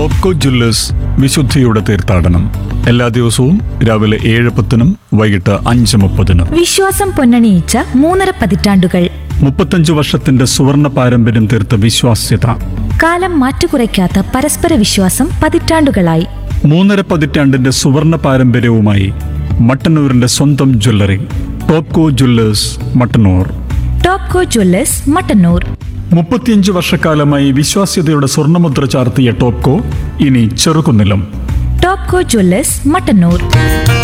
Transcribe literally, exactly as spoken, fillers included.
Topco Jewellers വിശുദ്ധിയുടെ തീർത്ഥാടനം എല്ലാ ദിവസവും രാവിലെ ഏഴ് പത്തിനും വൈകിട്ട് അഞ്ച് മുപ്പതിനും. വിശ്വാസം പൊന്നണിയിച്ച മൂന്നര പതിറ്റാണ്ടുകൾ. മുപ്പത്തഞ്ച് വർഷത്തിന്റെ സുവർണ പാരമ്പര്യം തീർത്ത വിശ്വാസ്യത. കാലം മാറ്റുകുറയ്ക്കാത്ത പരസ്പര വിശ്വാസം പതിറ്റാണ്ടുകളായി. മൂന്നര പതിറ്റാണ്ടിന്റെ സുവർണ പാരമ്പര്യവുമായി മട്ടന്നൂരിന്റെ സ്വന്തം jewellery Topco Jewellers Mattannur. Topco Jewellers Mattannur. മുപ്പത്തിയഞ്ച് വർഷക്കാലമായി വിശ്വാസ്യതയുടെ സ്വർണ്ണമുദ്ര ചാർത്തിയ ടോപ്കോ ഇനി ചെറുകുന്നിലും. ടോപ്കോ ജ്വല്ലേഴ്സ് മട്ടന്നൂർ.